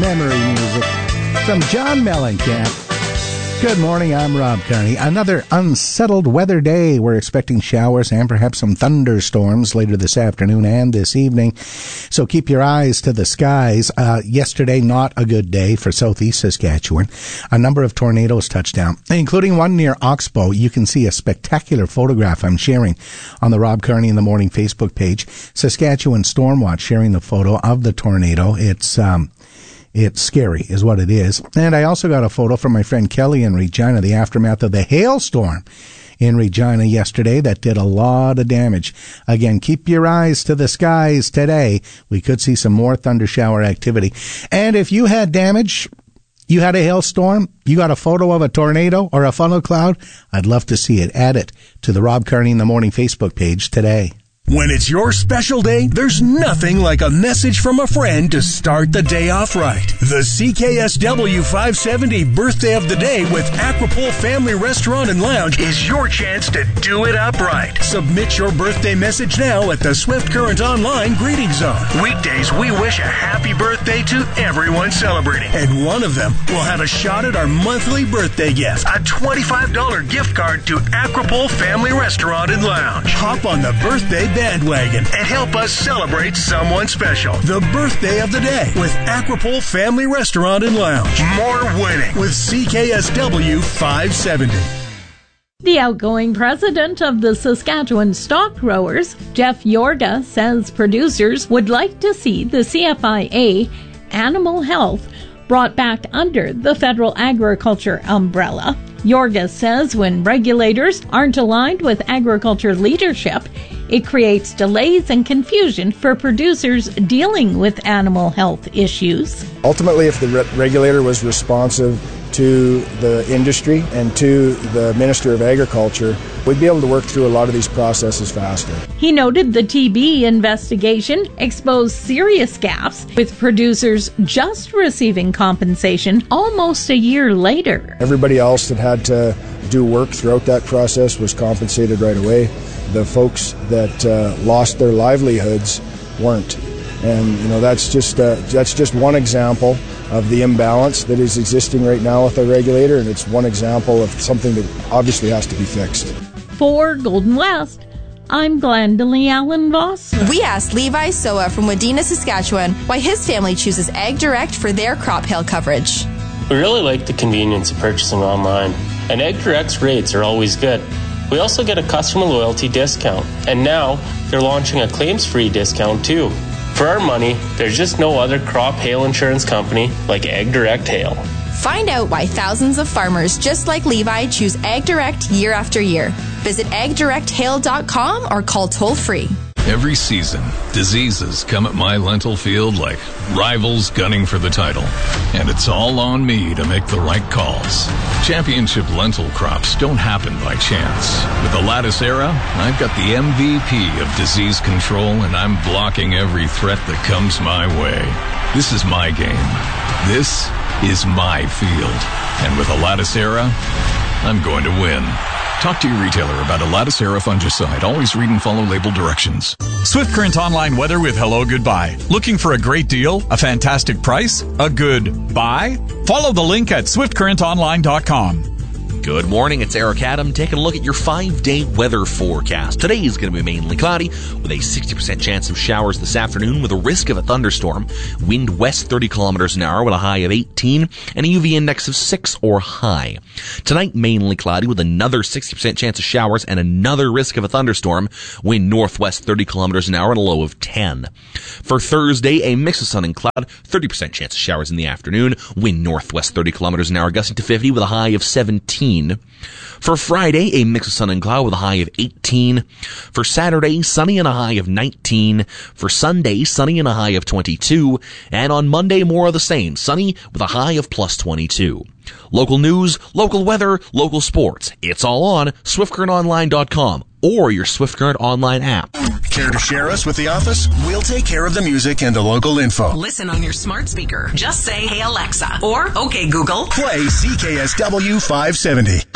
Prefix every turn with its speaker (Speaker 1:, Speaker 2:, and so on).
Speaker 1: memory music from John Mellencamp. Good morning, I'm Rob Carney. Another unsettled weather day. We're expecting showers and perhaps some thunderstorms later this afternoon and this evening. So keep your eyes to the skies. Yesterday, not a good day for southeast Saskatchewan. A number of tornadoes touched down, including one near Oxbow. You can see a spectacular photograph I'm sharing on the Rob Carney in the Morning Facebook page. Saskatchewan Stormwatch sharing the photo of the tornado. It's scary, is what it is. And I also got a photo from my friend Kelly in Regina, the aftermath of the hailstorm in Regina yesterday that did a lot of damage. Again, keep your eyes to the skies today. We could see some more thunder shower activity. And if you had damage, you had a hailstorm, you got a photo of a tornado or a funnel cloud, I'd love to see it. Add it to the Rob Carney in the Morning Facebook page today.
Speaker 2: When it's your special day, there's nothing like a message from a friend to start the day off right. The CKSW 570 Birthday of the Day with Aquapole Family Restaurant and Lounge is your chance to do it up right. Submit your birthday message now at the Swift Current Online Greeting Zone. Weekdays, we wish a happy birthday to everyone celebrating. And one of them will have a shot at our monthly birthday gift, a $25 gift card to Aquapole Family Restaurant and Lounge. Hop on the birthday bandwagon and help us celebrate someone special. The Birthday of the Day with Aquapole Family Restaurant and Lounge. More winning with CKSW 570.
Speaker 3: The outgoing president of the Saskatchewan Stock Growers, Jeff Yorga, says producers would like to see the CFIA animal health brought back under the federal agriculture umbrella. Yorga says when regulators aren't aligned with agriculture leadership, it creates delays and confusion for producers dealing with animal health issues.
Speaker 4: Ultimately, if the regulator was responsive to the industry and to the Minister of Agriculture, we'd be able to work through a lot of these processes faster.
Speaker 3: He noted the TB investigation exposed serious gaps, with producers just receiving compensation almost a year later.
Speaker 4: Everybody else that had to do work throughout that process was compensated right away. The folks that lost their livelihoods weren't. And that's just one example of the imbalance that is existing right now with our regulator, and it's one example of something that obviously has to be fixed.
Speaker 3: For Golden West, I'm Glendalee Allen Voss.
Speaker 5: We asked Levi Soa from Wadena, Saskatchewan, why his family chooses Ag Direct for their crop hail coverage.
Speaker 6: We really like the convenience of purchasing online, and Ag Direct's rates are always good. We also get a customer loyalty discount, and now they're launching a claims-free discount too. For our money, there's just no other crop hail insurance company like Ag Direct Hail.
Speaker 5: Find out why thousands of farmers just like Levi choose Ag Direct year after year. Visit agdirecthail.com or call toll-free.
Speaker 7: Every season, diseases come at my lentil field like rivals gunning for the title. And it's all on me to make the right calls. Championship lentil crops don't happen by chance. With the Lattice Era, I've got the MVP of disease control, and I'm blocking every threat that comes my way. This is my game. This is my field. And with the Lattice Era, I'm going to win. Talk to your retailer about a Lattice Era fungicide. Always read and follow label directions.
Speaker 8: Swift Current Online Weather with Hello Goodbye. Looking for a great deal? A fantastic price? A good buy? Follow the link at swiftcurrentonline.com.
Speaker 9: Good morning, it's Eric Adam taking a look at your 5-day weather forecast. Today is going to be mainly cloudy with a 60% chance of showers this afternoon with a risk of a thunderstorm. Wind west 30 kilometers an hour with a high of 18 and a UV index of 6 or high. Tonight, mainly cloudy with another 60% chance of showers and another risk of a thunderstorm. Wind northwest 30 kilometers an hour and a low of 10. For Thursday, a mix of sun and cloud, 30% chance of showers in the afternoon. Wind northwest 30 kilometers an hour gusting to 50 with a high of 17. For Friday, a mix of sun and cloud with a high of 18. For Saturday, sunny and a high of 19. For Sunday, sunny and a high of 22. And on Monday, more of the same, sunny with a high of plus 22. Local news, local weather, local sports. It's all on SwiftCurrentOnline.com or your Swift Current Online app.
Speaker 2: Care to share us with the office? We'll take care of the music and the local info.
Speaker 10: Listen on your smart speaker. Just say, "Hey Alexa," or "Okay Google."
Speaker 2: Play CKSW 570.